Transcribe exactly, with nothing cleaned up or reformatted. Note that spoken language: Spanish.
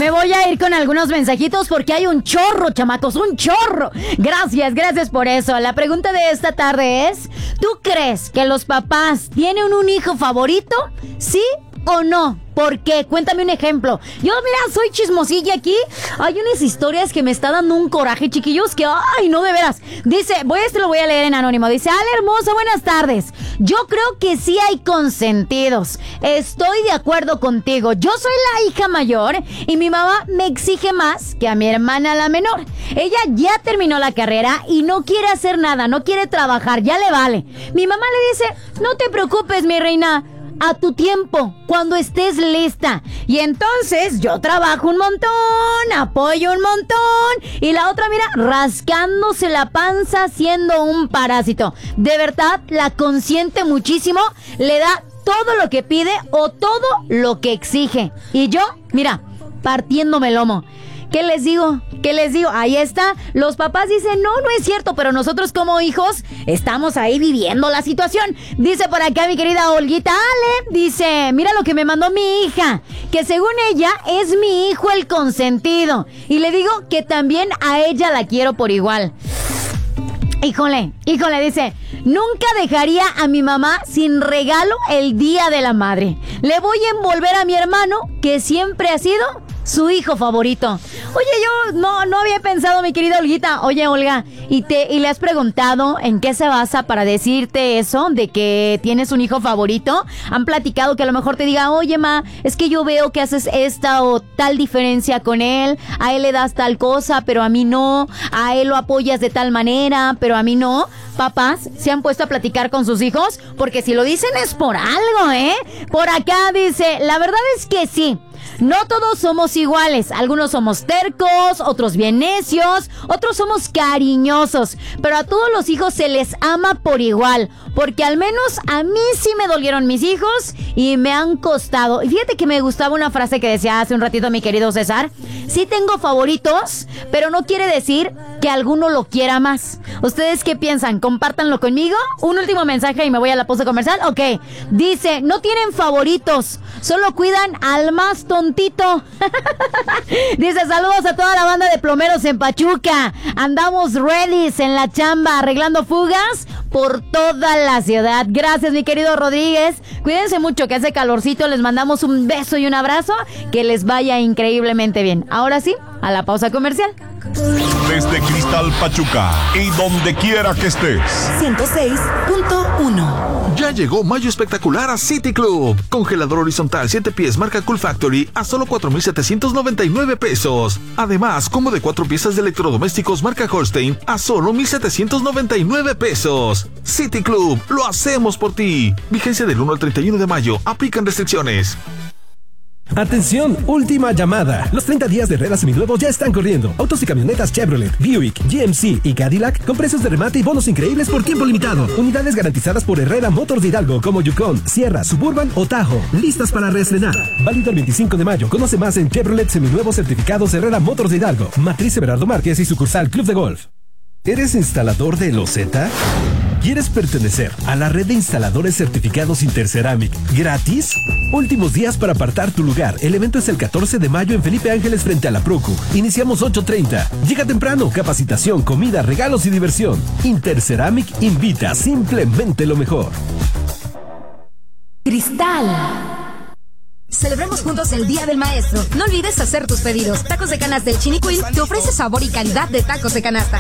Me voy a ir con algunos mensajitos porque hay un chorro, chamacos, un chorro. Gracias, gracias por eso. La pregunta de esta tarde es, ¿tú crees que los papás tienen un hijo favorito? ¿Sí o no? ¿Por qué? Cuéntame un ejemplo. Yo, mira, soy chismosilla aquí. Hay unas historias que me está dando un coraje, chiquillos, que, ay, no, de veras. Dice, voy, este lo voy a leer en anónimo. Dice, Ale, hermosa, buenas tardes. Yo creo que sí hay consentidos. Estoy de acuerdo contigo. Yo soy la hija mayor y mi mamá me exige más que a mi hermana la menor. Ella ya terminó la carrera y no quiere hacer nada, no quiere trabajar, ya le vale. Mi mamá le dice, no te preocupes, mi reina, a tu tiempo, cuando estés lista. Y entonces yo trabajo un montón, apoyo un montón, y la otra, mira, rascándose la panza siendo un parásito. De verdad, la consiente muchísimo, le da todo lo que pide o todo lo que exige. Y yo, mira, partiéndome el lomo. ¿Qué les digo? ¿Qué les digo? Ahí está. Los papás dicen, no, no es cierto, pero nosotros como hijos estamos ahí viviendo la situación. Dice por acá mi querida Olguita Ale, dice, mira lo que me mandó mi hija, que según ella es mi hijo el consentido. Y le digo que también a ella la quiero por igual. Híjole, híjole, dice, nunca dejaría a mi mamá sin regalo el día de la madre. Le voy a envolver a mi hermano, que siempre ha sido su hijo favorito. Oye, yo no, no había pensado, mi querida Olguita. Oye, Olga, ¿y, te, ¿y le has preguntado en qué se basa para decirte eso de que tienes un hijo favorito? ¿Han platicado que a lo mejor te diga, oye, ma, es que yo veo que haces esta o tal diferencia con él, a él le das tal cosa, pero a mí no, a él lo apoyas de tal manera, pero a mí no? Papás, ¿se han puesto a platicar con sus hijos? Porque si lo dicen es por algo, ¿eh? Por acá dice, la verdad es que sí. No todos somos iguales, algunos somos tercos, otros bien necios, otros somos cariñosos, pero a todos los hijos se les ama por igual, porque al menos a mí sí me dolieron mis hijos y me han costado. Y fíjate que me gustaba una frase que decía hace un ratito mi querido César, sí tengo favoritos, pero no quiere decir que alguno lo quiera más. ¿Ustedes qué piensan? Compártanlo conmigo. Un último mensaje y me voy a la pausa comercial. Ok, dice, no tienen favoritos, solo cuidan al más tontito. Dice, saludos a toda la banda de plomeros en Pachuca. Andamos ready en la chamba, arreglando fugas por toda la ciudad. Gracias, mi querido Rodríguez. Cuídense mucho, que hace calorcito. Les mandamos un beso y un abrazo. Que les vaya increíblemente bien. Ahora sí, a la pausa comercial. Desde Cristal Pachuca y donde quiera que estés, ciento seis punto uno. Ya llegó mayo espectacular a City Club. Congelador horizontal siete pies marca Cool Factory a solo cuatro mil setecientos noventa y nueve pesos. Además, combo de cuatro piezas de electrodomésticos marca Holstein a solo mil setecientos noventa y nueve pesos. City Club, lo hacemos por ti. Vigencia del uno al treinta y uno de mayo. Aplican restricciones. Atención, última llamada. Los treinta días de Herrera Seminuevos ya están corriendo. Autos y camionetas Chevrolet, Buick, G M C y Cadillac con precios de remate y bonos increíbles por tiempo limitado. Unidades garantizadas por Herrera Motors de Hidalgo como Yukon, Sierra, Suburban o Tahoe. Listas para reestrenar. Válido el veinticinco de mayo. Conoce más en Chevrolet Seminuevos certificados Herrera Motors de Hidalgo. Matriz Everardo Márquez y sucursal Club de Golf. ¿Eres instalador de loseta? ¿Quieres pertenecer a la red de instaladores certificados Interceramic gratis? Últimos días para apartar tu lugar. El evento es el catorce de mayo en Felipe Ángeles frente a la Procu. Iniciamos ocho treinta. Llega temprano. Capacitación, comida, regalos y diversión. Interceramic invita, simplemente lo mejor. Cristal. Celebremos juntos el Día del Maestro. No olvides hacer tus pedidos. Tacos de canasta del Chinicuil te ofrece sabor y calidad de tacos de canasta.